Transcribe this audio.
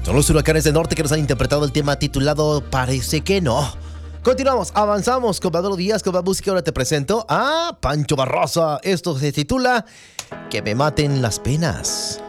Son los Huracanes del Norte que nos han interpretado el tema titulado Parece que no. Continuamos, avanzamos con Manolo Díaz, con la música. Ahora te presento a Pancho Barraza. Esto se titula Que me maten las penas.